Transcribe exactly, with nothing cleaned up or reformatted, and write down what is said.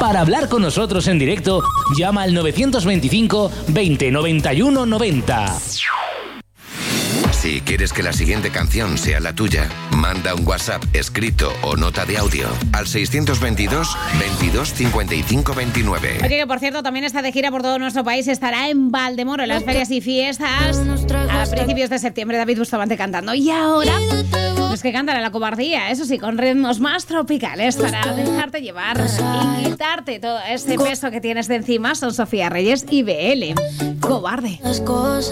Para hablar con nosotros en directo, llama al novecientos veinticinco veinte noventa y uno noventa. Si quieres que la siguiente canción sea la tuya, manda un WhatsApp escrito o nota de audio al seiscientos veintidós veintidós cincuenta y cinco veintinueve. Oye, que por cierto también está de gira por todo nuestro país, estará en Valdemoro en las ferias y fiestas a principios de septiembre. David Bustamante cantando. Y ahora los que cantan a la cobardía, eso sí, con ritmos más tropicales para dejarte llevar y quitarte todo ese peso que tienes de encima, son Sofía Reyes y B L. Cobarde. Las cosas